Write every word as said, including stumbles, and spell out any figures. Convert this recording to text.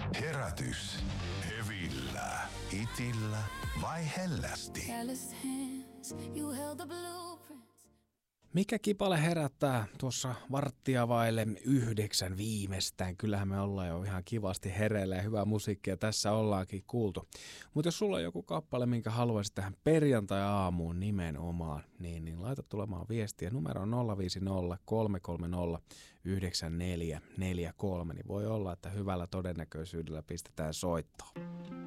Herätys. Hevillä. Itillä vai hellästi? Mikä kipale herättää tuossa varttia vaille yhdeksän viimeistään? Kyllähän me ollaan jo ihan kivasti hereillä ja hyvää musiikkia tässä ollaankin kuultu. Mutta jos sulla on joku kappale, minkä haluaisit tähän perjantai-aamuun nimenomaan, niin, niin laita tulemaan viestiä. Numero on nolla viisi nolla kolme kolme nolla yhdeksän neljä neljä kolme, niin voi olla, että hyvällä todennäköisyydellä pistetään soittoon.